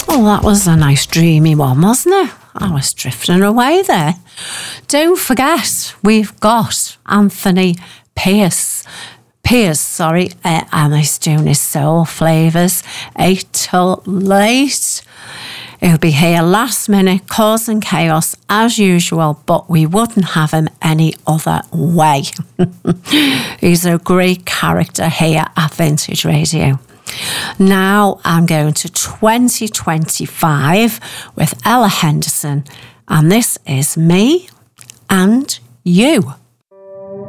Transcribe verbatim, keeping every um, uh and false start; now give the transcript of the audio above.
Well, that was a nice dreamy one, wasn't it? I was drifting away there. Don't forget, we've got Anthony Pierce. Pierce, sorry, uh, and he's doing his soul flavours, eight till late. He'll be here last minute, causing chaos as usual, but we wouldn't have him any other way. He's a great character here at Vintage Radio. Now I'm going to twenty twenty-five with Ella Henderson, and this is Me and You.